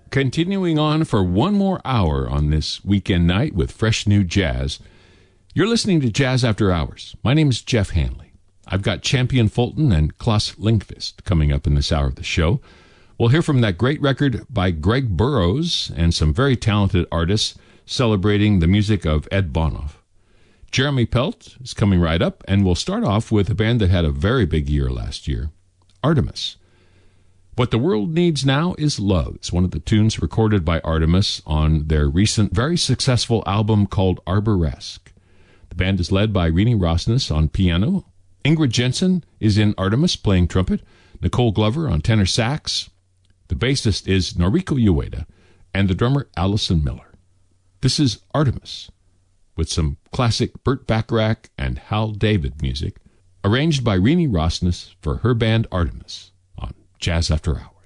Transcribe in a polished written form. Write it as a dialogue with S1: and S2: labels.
S1: Continuing on for one more hour on this weekend night with fresh new jazz. You're listening to Jazz After Hours. My name is Jeff Hanley. I've got Champion Fulton and Klaus Lindqvist coming up in this hour of the show. We'll hear from that great record by Greg Burrows and some very talented artists celebrating the music of Ed Bonoff. Jeremy Pelt is coming right up, and we'll start off with a band that had a very big year last year, Artemis. What the World Needs Now is Love. It's one of the tunes recorded by Artemis on their recent, very successful album called Arboresque. The band is led by Rini Rosnes on piano. Ingrid Jensen is in Artemis playing trumpet. Nicole Glover on tenor sax. The bassist is Noriko Ueda, and the drummer Allison Miller. This is Artemis, with some classic Burt Bacharach and Hal David music, arranged by Rini Rosnes for her band Artemis on Jazz After Hours.